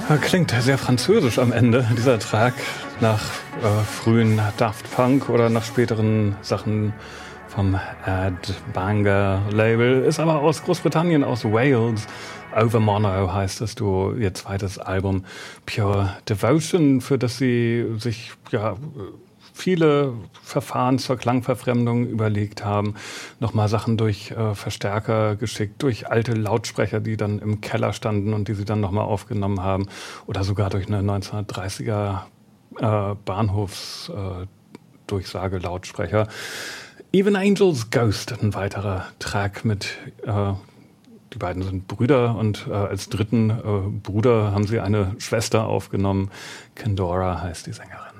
Klingt sehr französisch am Ende, dieser Track, nach frühen Daft Punk oder nach späteren Sachen vom Ed Banger Label. Ist aber aus Großbritannien, aus Wales. Over Mono heißt es, ihr zweites Album Pure Devotion, für das sie sich viele Verfahren zur Klangverfremdung überlegt haben. Nochmal Sachen durch Verstärker geschickt, durch alte Lautsprecher, die dann im Keller standen und die sie dann nochmal aufgenommen haben. Oder sogar durch eine 1930er Bahnhofsdurchsage-Lautsprecher. Even Angel's Ghost, ein weiterer Track mit... Die beiden sind Brüder und als dritten Bruder haben sie eine Schwester aufgenommen. Kendora heißt die Sängerin.